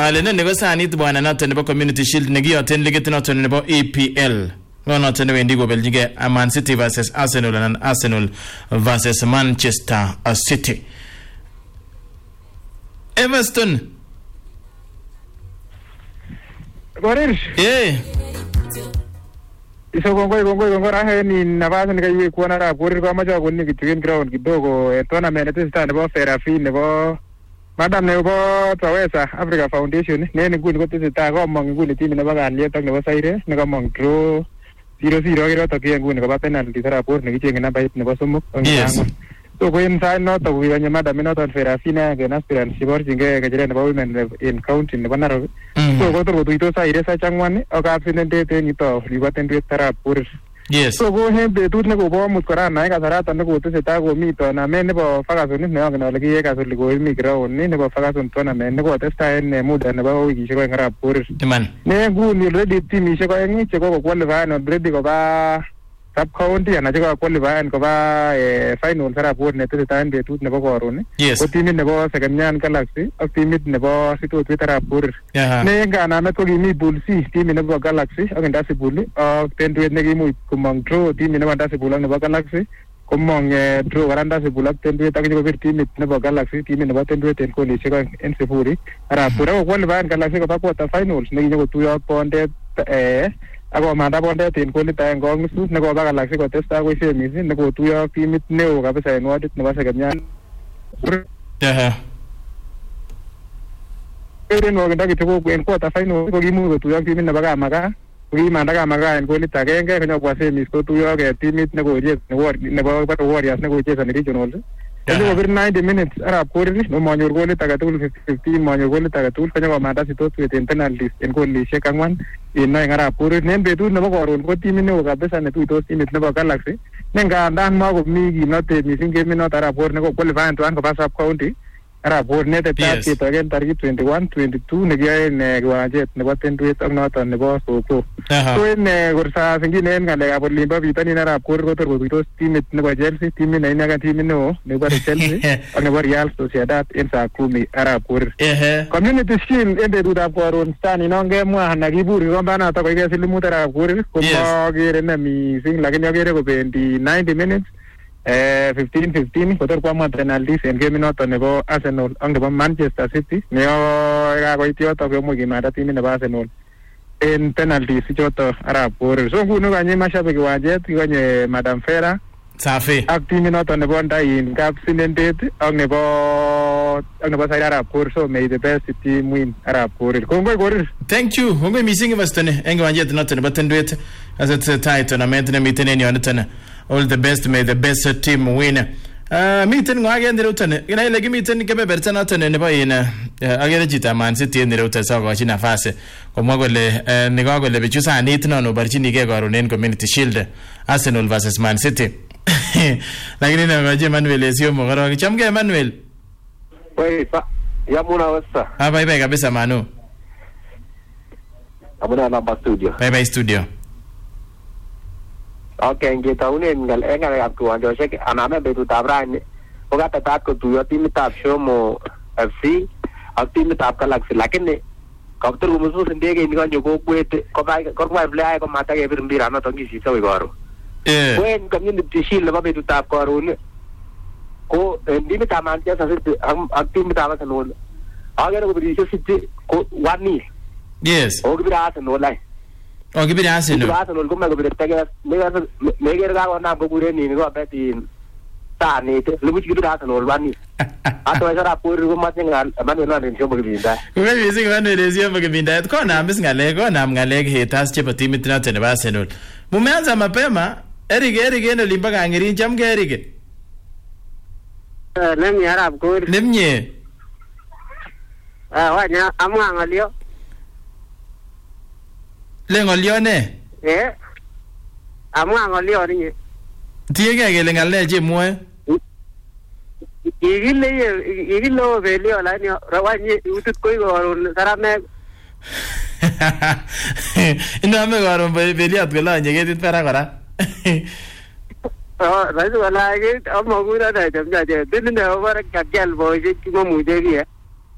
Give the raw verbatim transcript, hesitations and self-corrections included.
ale ne ko sanit bwana noton nebo Community Shield nekiyoten ligit noton nebo E P L. Noton newendi kobeljige Man City versus Arsenal and Arsenal versus Manchester City. Everton. Korir. Eh. Iso kongoi kongoi kongoi rahe ni nafasi nikaiwe kuona raha Korir kwa macha kuni kituin ground kidogo tournament netista nebo Ferafin nebo Madam nebo Tawesa Africa Foundation neni nguni kotesita komong nguni timu nebo Kalyet ak nebo Saire nekomong draw zero zero kiroto kia nguni koba penalty sarapor nekichenge nambait nebo somok. Yes. So kwen sai noto kuyonye Madam noto Ferafin again aspirant siborchinge kejere nebo women in county nebo Narok. So kotor kotuito Saire sa changwan ak absent date nito libaten duet sarapor. Yes. So ko hem betut nekobo mut kora nae kasarata nekoteseta komi tournament nebo Ferguson neongen ale kiye kasuli koimi ground ni nebo Ferguson tournament nekotestai en muda nebo wikishek oeng arap Korir. Iman. Ne nguni already timishek oeng chekoko qualify already koba sub county ana chekoko qualify koba final arap Korir neteseta en betut nebo koron. Yes. Ko timit nebo Sekemian Galaxy ak timit nebo Sitotwet arap Korir. Ne nganamet ko kimi Pool C timit nebo Galaxy ak Ndasi Pool ak Tendwet nekimuch komong draw timit nebo Ndasi Pool ak nebo Galaxy komong draw kora Ndasi Pool ak Tendwet ak nyokobir timit nebo Galaxy timit nebo Tendwet en golishek oeng en sifuri. Arap Korir ko qualify Galaxy koba quarter finals nekinyokotuyo ak Bondet eh akomanda Bondet en golit aeng ak nusu nekoba Galaxy kotestai akoi semis nekotuyo ak timit neo kabisa en wadit nebo Sekemian. Ehe. Eren wakinda kitoko en quarter final ko kimuch kotuyo ak timit nebo Kamaka. Kokimanda Kamaka en golit agenge konyokwa semis kotuyo ak timit nekochezoni nebo Warriors nekochezoni regional. Konyokobir ninety minutes arap Korir nemanyor golit age tugul fifty fifty manyor golit age tugul konyokomanda Sitotwet en penalties en golishek angwan en oeng arap Korir. En betut nebo koron ko timit neo kabisa netuitos timit nebo Galaxy ne ngandan makomi kimnotet mising gemit noto arap Korir neko qualify tuan koba sub county arap Korir netetat ketoken tarikit twenty-one twenty-two nekiyoe en kiwanjet nebo Tendwet ak noton nebo Soko. So en kursa zingine en ngalekab olimbo bitonin arap Korir kotor kotuitos timit nebo Chelsea timit ne ineken timit neo nebo Chelsea ak nebo Real Sociedad en saa kumi arap Korir. Community Shield en betutab koron stani non kemwa nakibur kikombanoto koike silimut arap Korir komokere ne mising lakini akere kobendi ninety minutes Eh, fifteen fifteen kotor kwamwa penalties en game noto nebo Arsenal ak nebo Manchester City neo kakoit yoto komuch kimanda timit nebo Arsenal en penalties choto arap Korir. So nguni kanye mashabiki wajet kanye Madam Fera safi ak timit noto nebo Ndain Cup Sinendet ak nebo ak nebo Saida arap Korir. So may the best team win arap Korir. Kongoi Korir. Thank you. Kongoi mising Everton en wajet noto nebo Tendwet as a title tournament na mitene ni onetana. All the best, may the best team win. Uh, miten ngage ndirutan. Ina ile gimiten kebeberta noton nebo ina agere chita Man City ndirutan sa kochi nafasi. Komwa kole nigo kole bichu sanit nono barchinige koron en Community Shield Arsenal versus Man City. Lakini na ngoje Manuel Esio mogoro. Chamge Manuel. Wei pa yamuna wasa. Ah bye bye kabisa Manu. Amuna namba studio. Bye bye studio. Okay, ngitaunen ngal engalekab kiwanjoshek aname betutab rani kokatetat kotuyo timitab Shomo F C ak timitab Galaxy lakini kabutur kumusus ndege ni kanyo kokwet korwa play ko mata kebir mpira noto ngisisa we koro. Eh. When Community Shield nebo betutab koron ko timitab Manchester City ak timitab Arsenal agere ko birisho City ko one nil. Yes. O kibira Arsenal lai. O kibira Arsenal. Arsenal ko mago birtega meger ga ona ko gure ni ko beti tani te lubuch kibira Arsenal wani ato esara pur ko matnga manu na rin shomo kibinda ko be sing manu le sio mo kibinda ko na mis ngale ko na ngale haters che patimi tena tena Arsenal mumeanza mapema Eric Eric eno limba ngiri jam ge Eric eh nemi arab ko nemye ah wanya amwa ngalio le ngolio ne eh amwa ngolio ni tiege ke le ngale je moe igile igilo velio la ni rawani utut koi goron sarame ino me goron velio atgola nyege para kora oh razu wala ge amagura da jamja je din ne over kagal boje ki mo muje gi